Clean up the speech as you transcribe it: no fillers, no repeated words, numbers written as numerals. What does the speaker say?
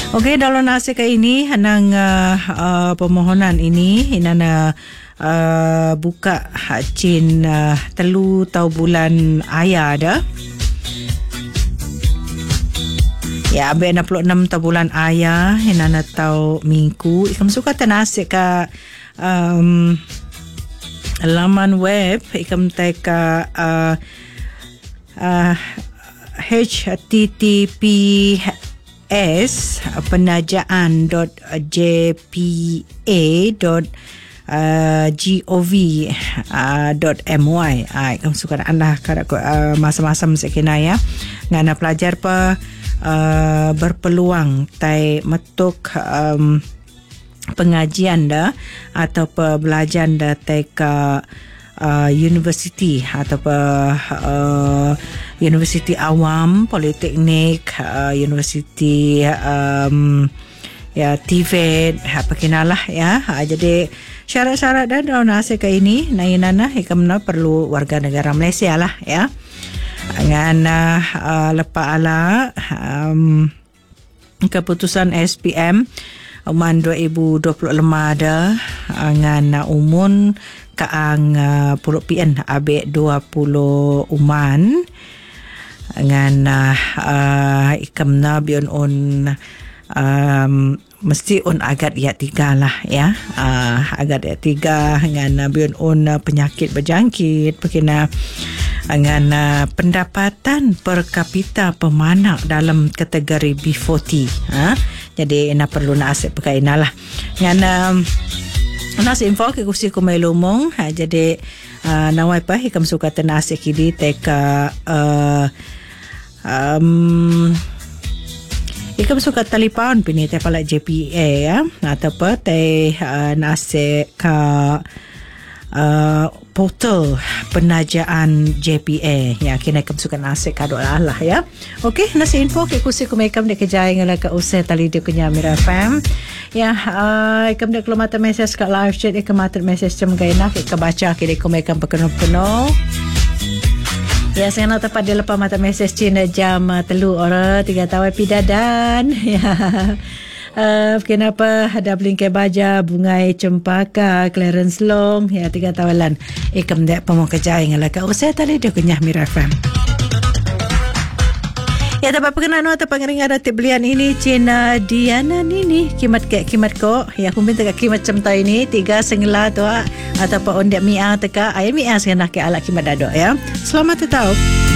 Okey, dalam nasi ke ini hanang permohonan ini inana buka hacin telu tau bulan ayah dah. Ya, ambil 66 tau bulan ayah inana tau minggu. Ikam suka tanasik ka laman web ikam teka https://penajaan.jpa.gov.my. Kamu suka anda masa-masa masa ya ngana pelajar pa berpeluang tai metuk pengajian dah atau pembelajaran dah teka universiti atau universiti awam, politeknik, universiti ya TVET, pakinalah ya. Jadi syarat-syarat dan dalam nasi ke ini nainana ikamna perlu warga negara Malaysia lah ya. Dengan lepas ala keputusan SPM Uman 2025 ada dengan umun kaang puluk PN abek 20 uman dengan ikamna bion on mesti on agat ya 3 lah ya. Agat ya 3 dengan bion on penyakit berjangkit begina dengan pendapatan per kapita pemanak dalam kategori B40 jadi ina perlu nak asyik pakai ina lah dengan nasi info ke kursi kumai lumong jadi nawai pa ikam suka tenasik kini teka ikam suka telefon pini te pala JPA ya atau apa te nasi ka portal penajaan JPA ya kena ikam suka nasi kado lah ya. Okey, nasi info ke kursi kumekam dek kejaya ngala ka usai tali dia kunya Mira FM ya. Ikam dek kelomata message kat live chat ikam mata message jam gaina ke baca ke dek kumekam penuh-penuh ya. Saya nak tepat dia lepas mata message Cina jam 3 orang 3 tahun pidadan ya. Kenapa ada blinke baja bungai cempaka Clarence Long ya 3 tawalan ikam dek pemong kejai ngalaka usai tali dia kunyah Mira FM ya. Dapat perkenalan atau pengeringan ada belian ini Cina Diana Nini kimat ko ya kumpin teka kimat cemta ini 3 sengla tu atau pa ondak mia teka ayam mia senah ke ala kimat dado ya. Selamat tetap.